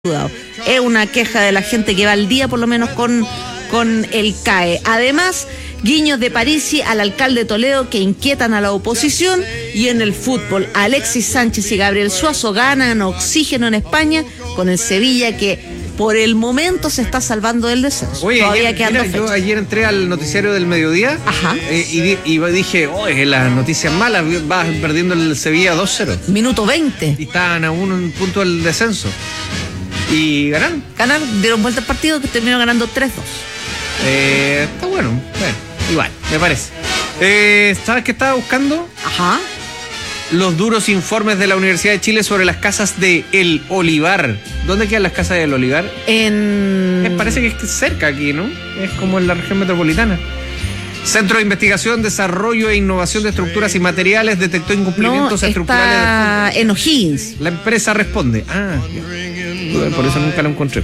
Es una queja de la gente que va al día por lo menos con el CAE. Además, guiños de Parisi al alcalde de Toledo que inquietan a la oposición. Y en el fútbol, Alexis Sánchez y Gabriel Suazo ganan oxígeno en España con el Sevilla, que por el momento se está salvando del descenso. Oye, todavía quedando fecha. Yo ayer entré al noticiario del mediodía. Ajá. Y dije, las noticias malas, va perdiendo el Sevilla 2-0. Minuto 20. Y estaban a un punto del descenso. Y ganaron. Dieron vuelta al partido, que terminó ganando 3-2. Está bueno, igual, me parece. ¿Sabes qué estaba buscando? Ajá. Los duros informes de la Universidad de Chile sobre las casas de El Olivar. ¿Dónde quedan las casas del Olivar? Me parece que es cerca aquí, ¿no? Es como en la región metropolitana. Centro de Investigación, Desarrollo e Innovación de Estructuras y Materiales detectó incumplimientos estructurales del fondo. En O'Higgins. La empresa responde. Por eso nunca lo encontré.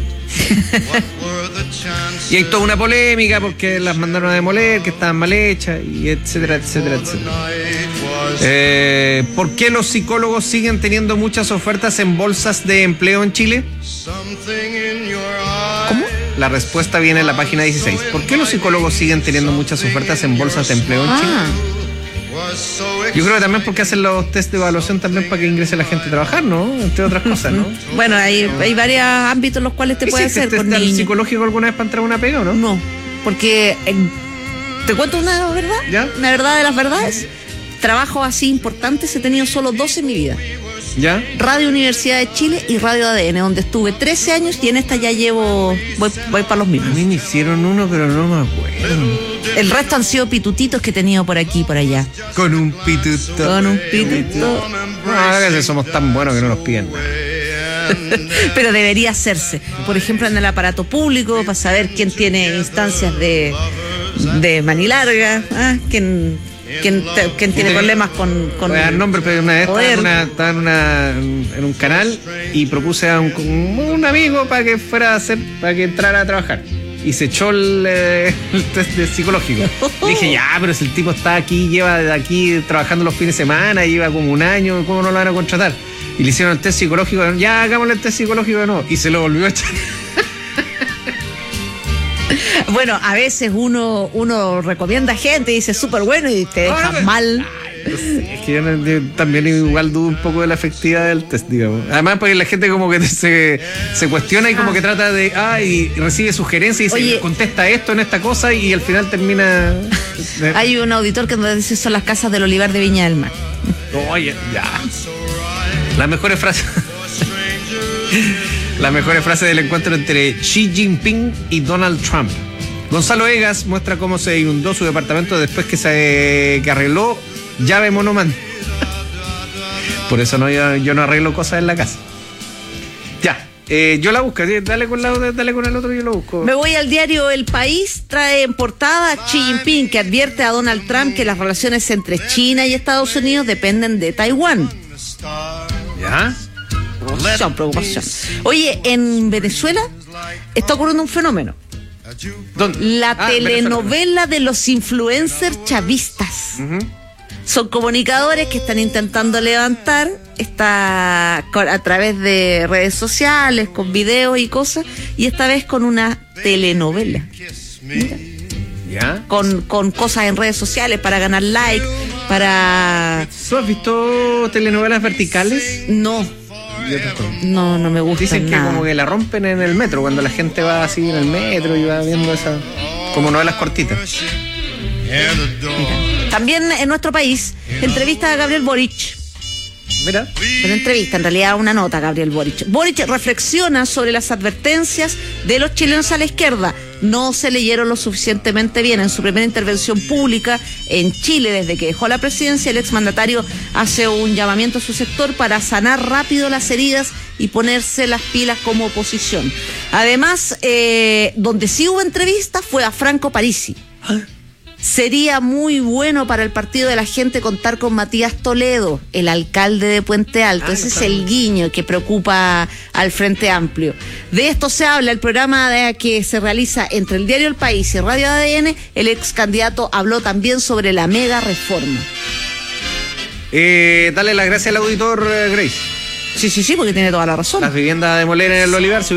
Y hay toda una polémica porque las mandaron a demoler, que estaban mal hechas, y etcétera, etcétera, etcétera. ¿Por qué los psicólogos siguen teniendo muchas ofertas en bolsas de empleo en Chile? ¿Cómo? La respuesta viene en la página 16. ¿Por qué los psicólogos siguen teniendo muchas ofertas en bolsas de empleo en Chile? Yo creo que también porque hacen los test de evaluación también para que ingrese la gente a trabajar, ¿no? Entre otras cosas, ¿no? Bueno, hay varios ámbitos en los cuales te puede hacer con niños. ¿Psicológico alguna vez para entrar a una pega o no? No, porque te cuento una verdad. ¿Ya? Una verdad de las verdades. Trabajos así importantes he tenido solo 2 en mi vida. ¿Ya? Radio Universidad de Chile y Radio ADN, donde estuve 13 años y en esta ya voy para los mismos. A mí me hicieron uno, pero no me acuerdo. El resto han sido pitutitos que he tenido por aquí y por allá. Con un pituto. A veces somos tan buenos que no nos piden nada. Pero debería hacerse. Por ejemplo, en el aparato público, para saber quién tiene instancias de manilarga, quién tiene problemas con voy a dar nombre, pero una vez estaba en un canal y propuse a un amigo para que entrara a trabajar. Y se echó el test de psicológico. Dije, pero si el tipo está aquí, lleva de aquí trabajando los fines de semana, lleva como un año, ¿cómo no lo van a contratar? Y le hicieron el test psicológico, hagámosle el test psicológico de nuevo. Y se lo volvió a echar. Bueno, a veces uno recomienda gente y dice súper bueno y te deja mal. Es que yo también igual dudo un poco de la efectividad del test, digamos. Además, porque la gente como que se cuestiona y como que trata de y recibe sugerencias y dice, contesta esto en esta cosa y al final termina. Hay un auditor que nos dice son las casas del Olivar de Viña del Mar. Oye, ya. Las mejores frases. Las mejores frases del encuentro entre Xi Jinping y Donald Trump. Gonzalo Egas muestra cómo se inundó su departamento después que arregló llave monoman. Por eso yo no arreglo cosas en la casa. Ya, yo la busco. Dale con el otro, yo lo busco. Me voy al diario El País. Trae en portada Xi Jinping, que advierte a Donald Trump que las relaciones entre China y Estados Unidos dependen de Taiwán. ¿Ya? Preocupación. Oye, en Venezuela está ocurriendo un fenómeno. ¿Dónde? La telenovela de los influencers chavistas. Uh-huh. Son comunicadores que están intentando levantar a través de redes sociales, con videos y cosas, y esta vez con una telenovela. Mira. ¿Ya? Con cosas en redes sociales para ganar like, para... ¿Tú has visto telenovelas verticales? No me gusta. Dicen nada. Que como que la rompen en el metro, cuando la gente va así en el metro y va viendo esas como novelas cortitas. Mira. También en nuestro país, entrevista a Gabriel Boric. Mira. Una entrevista, en realidad una nota, Gabriel Boric. Boric reflexiona sobre las advertencias de los chilenos a la izquierda. No se leyeron lo suficientemente bien. En su primera intervención pública en Chile, desde que dejó la presidencia, el exmandatario hace un llamamiento a su sector para sanar rápido las heridas y ponerse las pilas como oposición. Además, donde sí hubo entrevista fue a Franco Parisi. Sería muy bueno para el Partido de la Gente contar con Matías Toledo, el alcalde de Puente Alto. Ese es el guiño que preocupa al Frente Amplio. De esto se habla el programa que se realiza entre el diario El País y Radio ADN. El ex candidato habló también sobre la mega reforma. Dale las gracias al auditor, Grace. Sí, porque tiene toda la razón. Las viviendas a demoler en el Olivar